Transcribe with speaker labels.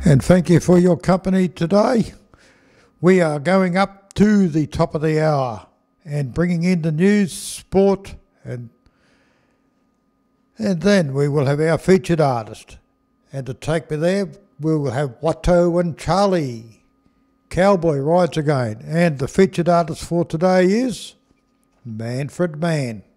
Speaker 1: And thank you for your company today. We are going up to the top of the hour and bringing in the news, sport, and then we will have our featured artist. And to take me there, we will have Watto and Charlie. Cowboy rides again. And the featured artist for today is Manfred Mann.